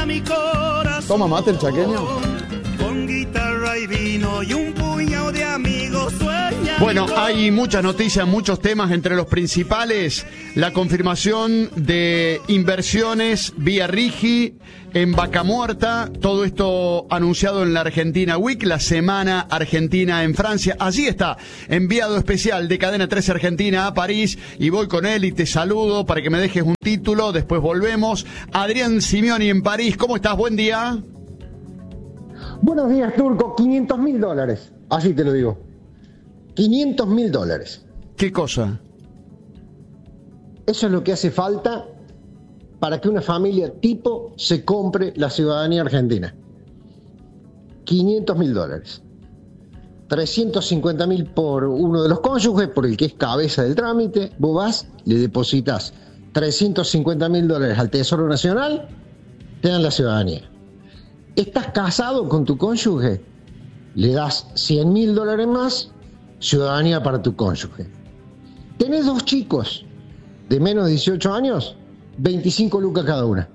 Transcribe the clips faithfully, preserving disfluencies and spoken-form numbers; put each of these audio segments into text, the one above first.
mi corazón. ¿Toma mate el chaqueño? Con guitarra y vino y un puñado de amigos sueña. Bueno, hay muchas noticias, muchos temas, entre los principales, la confirmación de inversiones vía Rigi en Vaca Muerta, todo esto anunciado en la Argentina Week, la semana argentina en Francia. Allí está, enviado especial de Cadena trece Argentina a París, y voy con él y te saludo para que me dejes un título, después volvemos. Adrián Simioni en París, ¿cómo estás? Buen día. Buenos días, Turco. quinientos mil dólares. Así te lo digo. quinientos mil dólares. ¿Qué cosa? Eso es lo que hace falta para que una familia tipo se compre la ciudadanía argentina. quinientos mil dólares. trescientos cincuenta mil por uno de los cónyuges, por el que es cabeza del trámite. Vos vas, le depositas trescientos cincuenta mil dólares al Tesoro Nacional, te dan la ciudadanía. ¿Estás casado con tu cónyuge? Le das cien mil dólares más, ciudadanía para tu cónyuge. ¿Tenés dos chicos de menos de dieciocho años? veinticinco lucas cada una.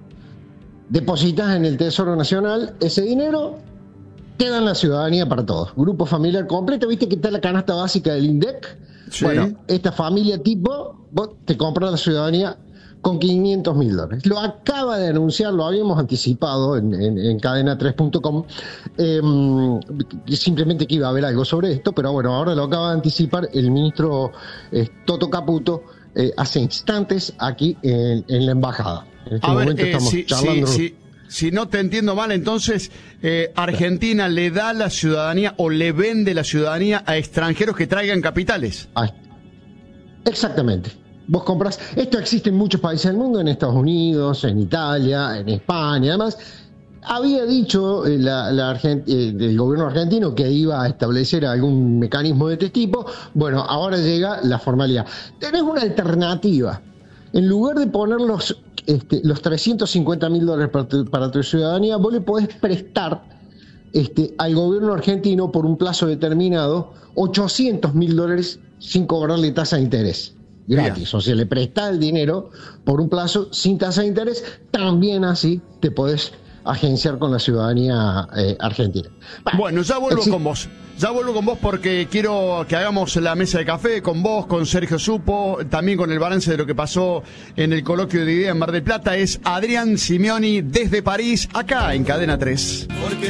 Depositas en el Tesoro Nacional ese dinero, te dan la ciudadanía para todos. Grupo familiar completo, ¿viste que está la canasta básica del INDEC? Sí. Bueno, esta familia tipo, vos te compras la ciudadanía con quinientos mil dólares. Lo acaba de anunciar, lo habíamos anticipado en, en, en cadena tres punto com, eh, simplemente que iba a haber algo sobre esto, pero bueno, ahora lo acaba de anticipar el ministro eh, Toto Caputo eh, hace instantes aquí en, en la embajada. En este a momento ver, eh, estamos si, charlando. si, si, si no te entiendo mal, entonces eh, Argentina le da la ciudadanía o le vende la ciudadanía a extranjeros que traigan capitales. Ay, exactamente. Vos compras, esto existe en muchos países del mundo, en Estados Unidos, en Italia, en España, además. Había dicho la, la Argent- eh, el gobierno argentino que iba a establecer algún mecanismo de este tipo. Bueno, ahora llega la formalidad. Tenés una alternativa. En lugar de poner los, este, los trescientos cincuenta mil dólares para tu, para tu ciudadanía, vos le podés prestar este, al gobierno argentino por un plazo determinado ochocientos mil dólares sin cobrarle tasa de interés. Gratis, Bien. O sea, le prestás el dinero por un plazo sin tasa de interés. También así te podés agenciar con la ciudadanía eh, argentina. Bueno, ya vuelvo Existe... con vos. Ya vuelvo con vos porque quiero que hagamos la mesa de café con vos, con Sergio Supo, también con el balance de lo que pasó en el coloquio de idea en Mar del Plata. Es Adrián Simioni desde París, acá en Cadena tres. Porque